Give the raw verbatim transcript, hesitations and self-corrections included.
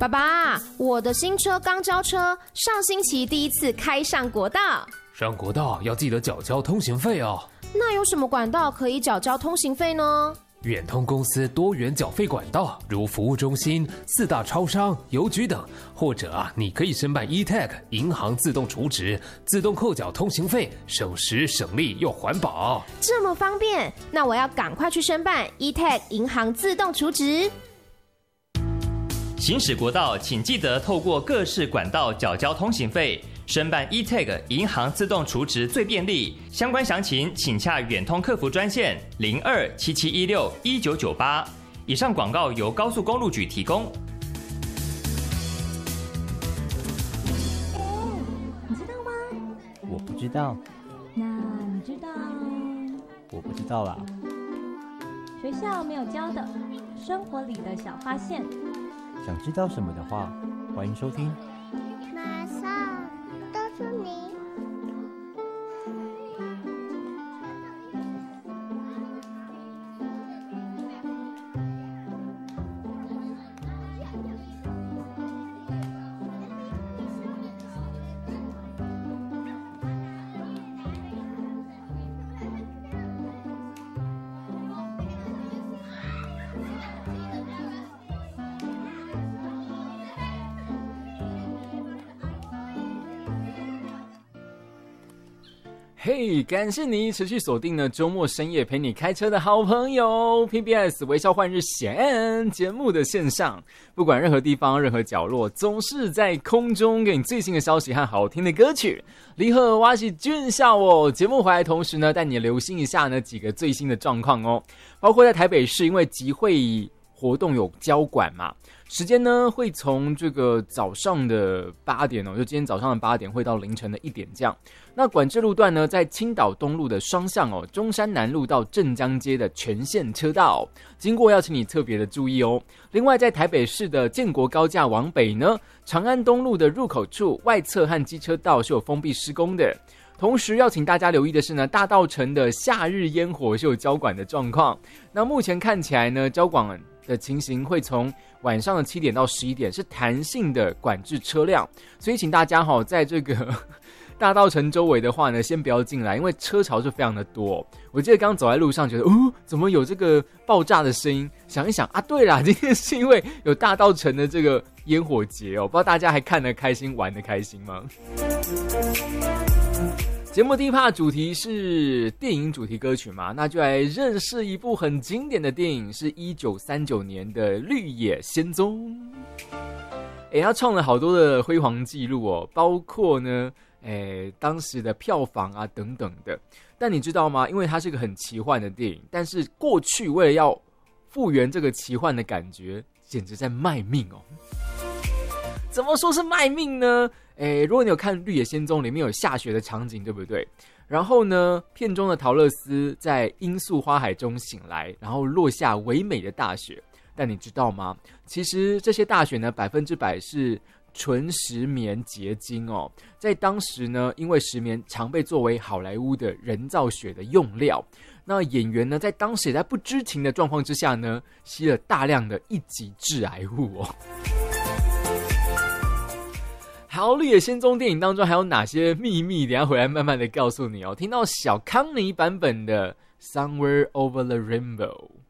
爸爸，我的新车刚交车，上星期第一次开上国道。 上国道要记得缴交通行费哦。 那有什么管道可以缴交通行费呢？ 远通公司多元缴费管道，如服务中心、四大超商、邮局等，或者啊，你可以申办 E T A G 银行自动储值，自动扣缴通行费，省时省力又环保。 这么方便，那我要赶快去申办 E T A G 银行自动储值。 行驶国道，请记得透过各式管道缴交通行费。申办 E T A G 银行自动储值最便利，相关详情请洽远通客服专线零二七七一六一九九八。以上广告由高速公路局提供。 你知道吗？ 我不知道。 那你知道？ 我不知道啦。 学校没有教的生活里的小发现。 想知道什么的话，欢迎收听。 马上告诉你。 嘿、hey, 感谢你持续锁定了周末深夜陪你开车的好朋友 P B S 微笑换日线节目的线上，不管任何地方任何角落，总是在空中给你最新的消息和好听的歌曲。离合哇西俊笑哦，节目回来同时呢，带你留心一下呢几个最新的状况哦，包括在台北市，因为集会活动有交管嘛，时间呢会从这个早上的八点哦，就今天早上的八点会到凌晨的一点这样。那管制路段呢，在青岛东路的双向哦，中山南路到镇江街的全线车道，经过要请你特别的注意哦。另外，在台北市的建国高架往北呢，长安东路的入口处外侧和机车道是有封闭施工的。同时要请大家留意的是呢，大稻埕的夏日烟火是有交管的状况。那目前看起来呢，交管的情形会从晚上的七点到十一点是弹性的管制车辆，所以请大家哈，在这个大稻埕周围的话呢，先不要进来，因为车潮是非常的多。我记得刚刚走在路上，觉得哦，怎么有这个爆炸的声音？想一想啊，对啦，今天是因为有大稻埕的这个烟火节哦，不知道大家还看得开心，玩得开心吗？节目第一趴主题是电影主题歌曲嘛，那就来认识一部很经典的电影，是一九三九年的《绿野仙踪》。哎，他创了好多的辉煌纪录哦，包括呢，哎，当时的票房啊等等的。但你知道吗？因为它是个很奇幻的电影，但是过去为了要复原这个奇幻的感觉，简直在卖命哦。怎么说是卖命呢？诶，如果你有看《绿野仙踪》，里面有下雪的场景，对不对？然后呢，片中的陶乐斯在罂粟花海中醒来，然后落下唯美的大雪。但你知道吗？其实这些大雪呢，百分之百是纯石棉结晶哦。在当时呢，因为石棉常被作为好莱坞的人造雪的用料，那演员呢，在当时也在不知情的状况之下呢，吸了大量的一级致癌物哦。好，《绿野仙踪》电影当中还有哪些秘密？等一下回来慢慢的告诉你哦。听到小康尼版本的《Somewhere Over the Rainbow》。